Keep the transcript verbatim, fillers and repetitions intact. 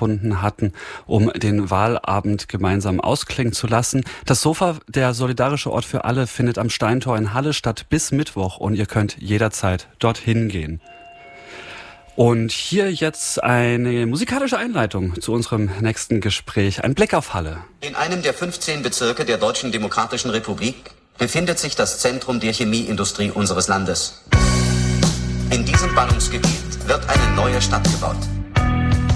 gefunden hatten, um den Wahlabend gemeinsam ausklingen zu lassen. Das Sofa, der solidarische Ort für alle, findet am Steintor in Halle statt bis Mittwoch und ihr könnt jederzeit dorthin gehen. Und hier jetzt eine musikalische Einleitung zu unserem nächsten Gespräch. Ein Blick auf Halle. In einem der fünfzehn Bezirke der Deutschen Demokratischen Republik befindet sich das Zentrum der Chemieindustrie unseres Landes. In diesem Ballungsgebiet wird eine neue Stadt gebaut.